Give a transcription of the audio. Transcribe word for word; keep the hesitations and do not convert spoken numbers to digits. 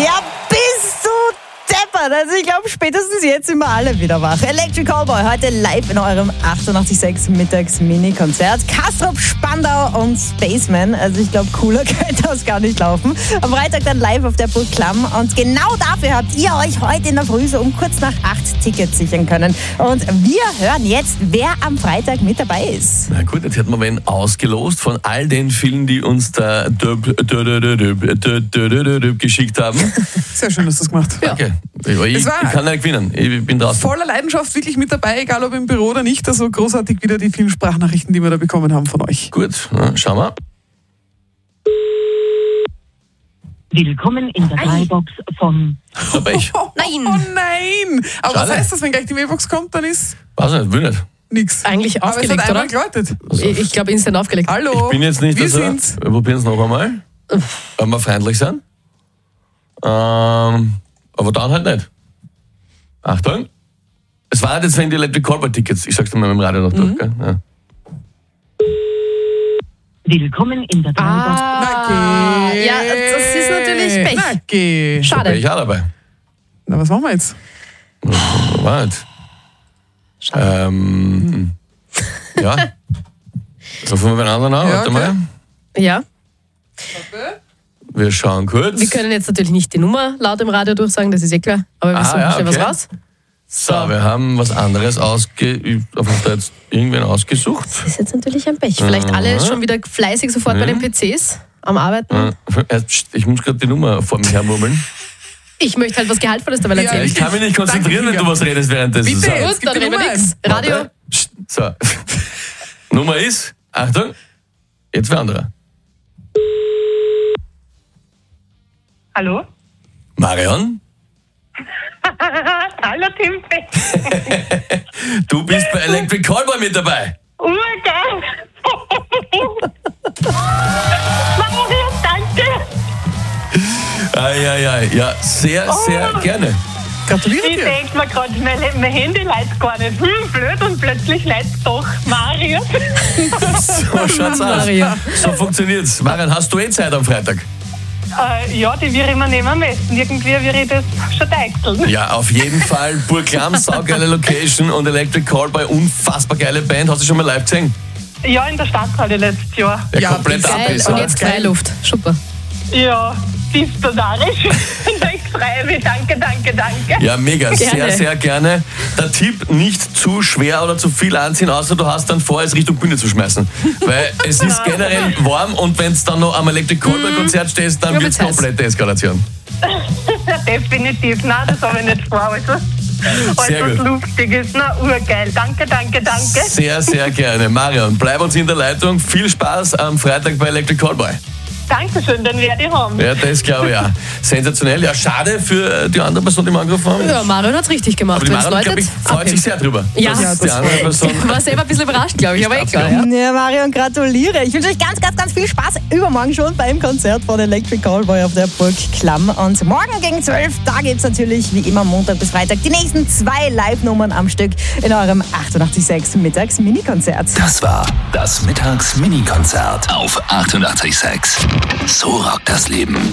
Ja, bist du deppert. Also ich glaube, spätestens jetzt sind wir alle wieder wach. Electric Callboy heute live in eurem achtundachtzig Komma sechs Mittags-Mini-Konzert. Kastrop, Spandau und Spaceman. Also ich glaube, cooler könnte das gar nicht laufen. Am Freitag dann live auf der Burg Klamm. Und genau dafür habt ihr euch heute in der Früh so um kurz nach acht Tickets sichern können. Und wir hören jetzt, wer am Freitag mit dabei ist. Na gut, jetzt hätten wir wen ausgelost von all den vielen, die uns da geschickt haben. Sehr schön, dass du das gemacht hast. Danke. Ich, ich kann nicht gewinnen. Ich bin draußen. Voller Leidenschaft wirklich mit dabei, egal ob im Büro oder nicht. Also großartig wieder die vielen Sprachnachrichten, die wir da bekommen haben von euch. Gut, na, schauen wir. Willkommen in der Mailbox von... Da bin ich. Oh, Nein. Oh nein! Aber Schade. was heißt das, wenn gleich die Mailbox kommt, dann ist Weiß nicht, will nicht. nichts. Eigentlich Aber es aufgelegt, hat einmal oder? geläutet. Ich, ich glaube, instant aufgelegt. Hallo, Ich bin jetzt nicht wir so. sind's. Wir probieren es noch einmal. Wenn wir freundlich sind. Ähm, aber dann halt nicht. Achtung. Es war jetzt wegen die Electric Callboy Tickets. Ich sag's dir mal mit dem Radio noch durch. Mhm. Gell? Ja. Willkommen in der Mailbox. Ah, geh. ja, das ist natürlich Pech. Na, geh. Da bin Schade. ich auch dabei. Na, was machen wir jetzt? Warte. Schade. Ähm, ja. Rufen wir den anderen an. Ja, Warte okay. mal. Ja, Wir schauen kurz. wir können jetzt natürlich nicht die Nummer laut im Radio durchsagen, das ist eh klar. Aber wir Ah, suchen ja, schnell okay. was raus. So, wir haben was anderes ausge... Haben wir da jetzt irgendwen ausgesucht? Das ist jetzt natürlich ein Pech. Vielleicht alle schon wieder fleißig sofort bei den P Cs am Arbeiten. Äh, Ich muss gerade die Nummer vor mir hermurmeln. Ich möchte halt was Gehaltvolles dabei Ja, erzählen. Ich kann mich nicht konzentrieren, wenn du was redest währenddessen. Bitte. So. Es Gut, gibt dann die reden wir Nummer nix. ein. Radio. Warte. So. Nummer ist, Achtung, jetzt wer anderer. Hallo? Marion, Hallo Timpe. du bist bei Electric Callboy mit dabei. Urgeil. Mario, danke. Eieiei, ja, sehr, sehr Oh. gerne. Gratuliere Ich dir. denke mir gerade, mein, mein Handy leitet gar nicht. Hm, blöd, und plötzlich leitet doch. Mario. So schaut's aus. Mario. So funktioniert's. Marion, hast du eh Zeit am Freitag? äh, ja, die wir immer nehmen am besten. Irgendwie würde ich das schon deichseln. Ja, auf jeden Fall. Burg Klamm, saugeile Location und Electric Callboy, unfassbar geile Band. Hast du schon mal live gesehen? Ja, in der Stadthalle letztes Jahr. Ja, Ja, komplett geil. Geil. Abriss. Und oder? jetzt Freiluft. Super. Ja, disziplinarisch. Ich freue mich. Danke, danke, danke. Ja, mega. Sehr, Gerne. sehr gerne. Der Tipp, nicht zu schwer oder zu viel anziehen, außer du hast dann vor, es Richtung Bühne zu schmeißen. Weil es ist generell warm und wenn es dann noch am Electric Callboy Konzert stehst, dann Ja, wird es wird's heiß. komplette Eskalation. Ja, definitiv. Nein, das habe ich nicht vor. Also, Sehr alles, was gut. lustig ist. Na, urgeil. Danke, danke, danke. Sehr, sehr gerne. Marion, bleib uns in der Leitung. Viel Spaß am Freitag bei Electric Callboy. Dankeschön, den werde ich haben. Ja, das glaube ich auch. Sensationell. Ja, schade für die andere Person, die wir angerufen haben. Ja, Marion hat's richtig gemacht. Aber die Wenn's Marion, glaube läutet, ich, freut sich abheben. sehr drüber. Ja, dass ja, die andere Person... War selber ein bisschen überrascht, glaube ich, aber eh klar. Ja. Ja, Marion, gratuliere. Ich wünsche euch ganz, ganz, ganz viel Spaß übermorgen schon beim Konzert von Electric Callboy auf der Burg Klamm. Und morgen gegen zwölf, da gibt es natürlich wie immer Montag bis Freitag die nächsten zwei Live-Nummern am Stück in eurem achtundachtzig Komma sechs Mittags-Mini-Konzert. Das war das Mittags-Mini-Konzert auf achtundachtzig Komma sechs. So rockt das Leben.